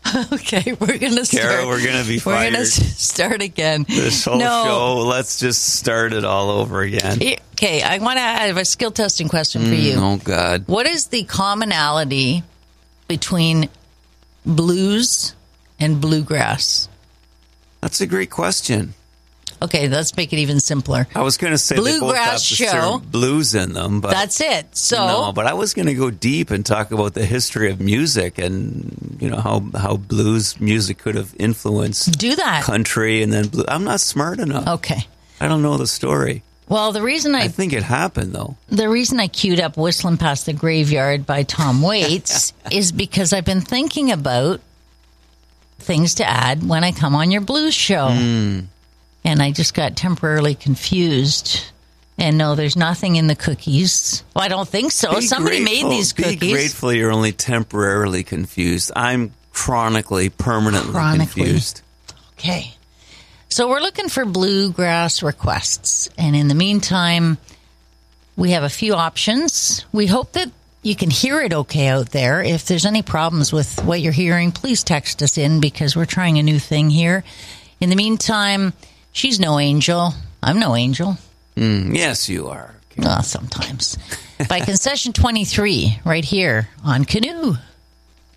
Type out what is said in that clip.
Okay, we're going to start. Carol, we're going to be fired. We're going to start again. This whole show, let's just start it all over again. Okay, I want to have a skill testing question for you. Oh, God. What is the commonality between blues and bluegrass? That's a great question. Okay, let's make it even simpler. I was going to say they both have certain blues in them, but that's it. So no, but I was going to go deep and talk about the history of music and how blues music could have influenced country and then blues. I'm not smart enough. Okay, I don't know the story. Well, the reason I think it happened though. The reason I queued up "Whistling Past the Graveyard" by Tom Waits is because I've been thinking about things to add when I come on your blues show. And I just got temporarily confused. And no, there's nothing in the cookies. Well, I don't think so. Somebody made these cookies. Be grateful you're only temporarily confused. I'm permanently confused. Okay. So we're looking for bluegrass requests. And in the meantime, we have a few options. We hope that you can hear it okay out there. If there's any problems with what you're hearing, please text us in because we're trying a new thing here. In the meantime, she's no angel. I'm no angel. Yes, you are. Sometimes. By Concession 23, right here on Canoe.